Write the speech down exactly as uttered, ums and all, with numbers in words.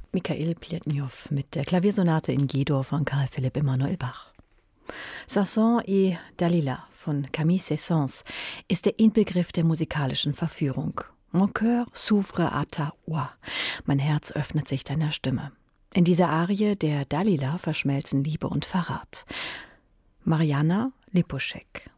Michail Pletnjow mit der Klaviersonate in G-Dur von Carl Philipp Emanuel Bach. Saint-Saëns et Dalila von Camille Saint-Saëns ist der Inbegriff der musikalischen Verführung. Mon cœur s'ouvre à ta voix. Mein Herz öffnet sich deiner Stimme. In dieser Arie der Dalila verschmelzen Liebe und Verrat. Marianna Lipuschek.